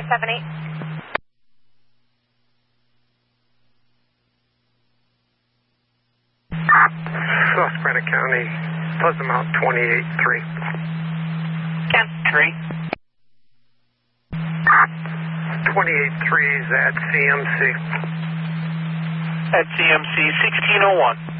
478. Susquehanna County, Pleasant Mountain 28-3. 10-3. 28-3 is at CMC. At CMC 1601.